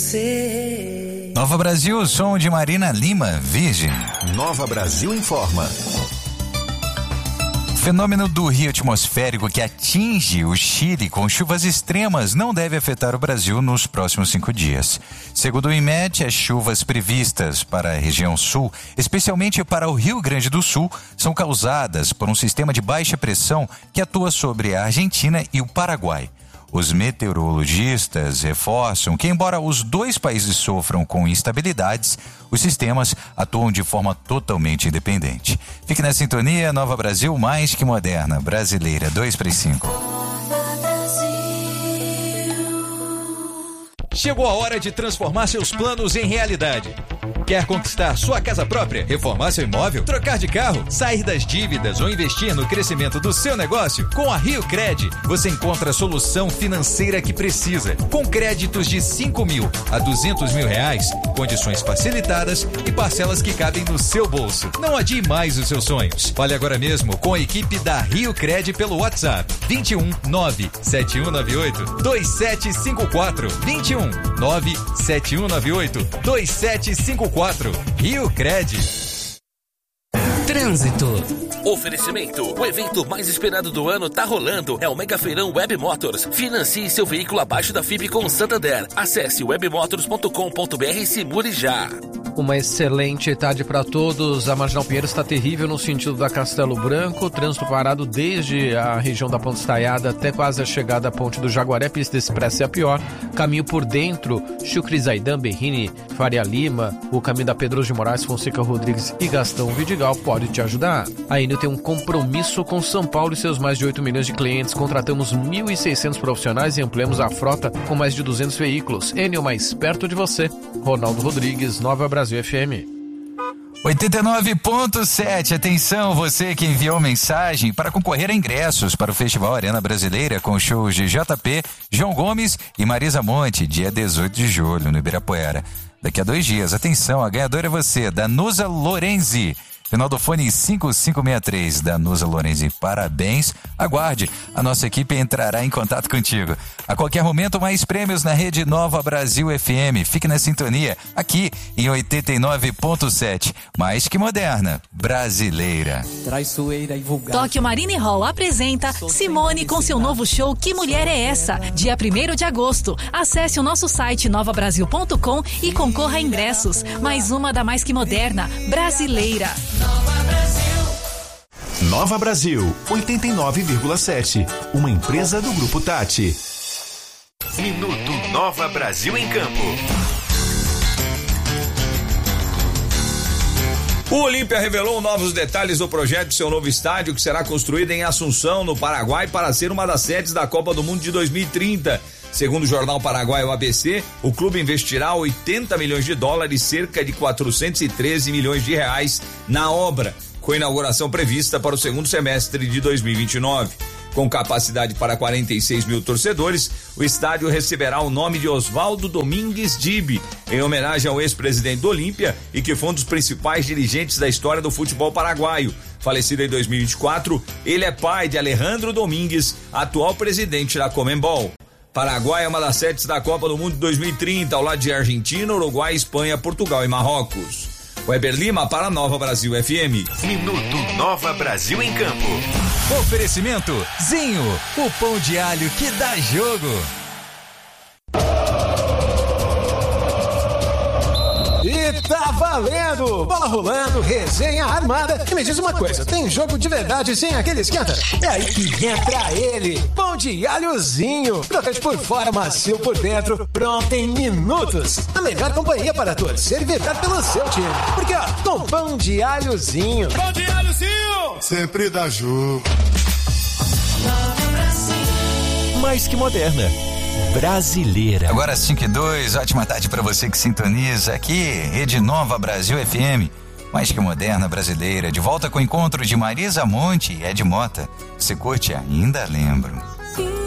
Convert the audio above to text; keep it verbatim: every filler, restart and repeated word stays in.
você. Nova Brasil, som de Marina Lima, Virgem. Nova Brasil informa. Fenômeno do rio atmosférico que atinge o Chile com chuvas extremas não deve afetar o Brasil nos próximos cinco dias. Segundo o INMET, as chuvas previstas para a região sul, especialmente para o Rio Grande do Sul, são causadas por um sistema de baixa pressão que atua sobre a Argentina e o Paraguai. Os meteorologistas reforçam que, embora os dois países sofram com instabilidades, os sistemas atuam de forma totalmente independente. Fique na sintonia, Nova Brasil, mais que moderna, brasileira, dois para as cinco. Chegou a hora de transformar seus planos em realidade. Quer conquistar sua casa própria, reformar seu imóvel, trocar de carro, sair das dívidas ou investir no crescimento do seu negócio? Com a Rio Cred, você encontra a solução financeira que precisa. Com créditos de cinco mil a duzentos mil reais, condições facilitadas e parcelas que cabem no seu bolso. Não adie mais os seus sonhos. Fale agora mesmo com a equipe da Rio Cred pelo WhatsApp vinte e um nove sete um nove oito dois sete cinco quatro vinte e um nove sete um nove oito dois sete cinco quatro. Rio Cred. Trânsito. Oferecimento. O evento mais esperado do ano tá rolando. É o Mega Feirão Web Motors. Financie seu veículo abaixo da F I B com Santander. Acesse webmotors ponto com ponto br e simule já. Uma excelente tarde para todos. A Marginal Pinheiros está terrível no sentido da Castelo Branco. Trânsito parado desde a região da Ponte Estaiada até quase a chegada à Ponte do Jaguaré. Pista expressa é a pior. Caminho por dentro, Chucri Zaidan, Berrini, Faria Lima. O caminho da Pedroso de Moraes, Fonseca Rodrigues e Gastão Vidigal pode te ajudar. A Enel tem um compromisso com São Paulo e seus mais de oito milhões de clientes. Contratamos mil e seiscentos profissionais e ampliamos a frota com mais de duzentos veículos. Enel, mais perto de você. Ronaldo Rodrigues, Nova Brasil F M. oitenta e nove ponto sete. Atenção, você que enviou mensagem para concorrer a ingressos para o Festival Arena Brasileira com shows de J P, João Gomes e Marisa Monte, dia dezoito de julho, no Ibirapuera. Daqui a dois dias, atenção, a ganhadora é você, Danusa Lorenzi. Final do fone cinco cinco seis três, Danusa Lorenzi, parabéns. Aguarde, a nossa equipe entrará em contato contigo. A qualquer momento, mais prêmios na rede Nova Brasil F M. Fique na sintonia, aqui em oitenta e nove ponto sete. Mais que moderna, brasileira. Traiçoeira e vulgar. Tóquio Marine Hall apresenta Simone com seu novo show Que Mulher é Essa? Dia primeiro de agosto. Acesse o nosso site nova brasil ponto com e concorra a ingressos. Mais uma da mais que moderna, brasileira. Nova Brasil. Nova Brasil, oitenta e nove vírgula sete. Uma empresa do Grupo Tati. Minuto Nova Brasil em Campo. O Olímpia revelou novos detalhes do projeto de seu novo estádio, que será construído em Assunção, no Paraguai, para ser uma das sedes da Copa do Mundo de dois mil e trinta. Segundo o jornal paraguaio A B C, o clube investirá oitenta milhões de dólares, cerca de quatrocentos e treze milhões de reais, na obra, com inauguração prevista para o segundo semestre de dois mil e vinte e nove. Com capacidade para quarenta e seis mil torcedores, o estádio receberá o nome de Oswaldo Domingues Dibe, em homenagem ao ex-presidente do Olímpia e que foi um dos principais dirigentes da história do futebol paraguaio. Falecido em dois mil e vinte e quatro, ele é pai de Alejandro Domingues, atual presidente da Conmebol. Paraguai é uma das sedes da Copa do Mundo de dois mil e trinta, ao lado de Argentina, Uruguai, Espanha, Portugal e Marrocos. Weber Lima para Nova Brasil F M. Minuto Nova Brasil em Campo. Oferecimento Zinho, o pão de alho que dá jogo. E tá valendo! Bola rolando, resenha armada. E me diz uma coisa, tem jogo de verdade sem aquele esquenta? É aí que entra ele, pão de alhozinho. Crocante por fora, macio por dentro, pronto em minutos. A melhor companhia para torcer e vibrar pelo seu time. Porque ó, com pão de alhozinho. Pão de alhozinho! Sempre dá jogo. Mais que moderna, brasileira. Agora cinco e dois, ótima tarde para você que sintoniza aqui, Rede Nova Brasil F M, mais que moderna, brasileira, de volta com o encontro de Marisa Monte e Ed Mota. Você curte? Ainda lembro.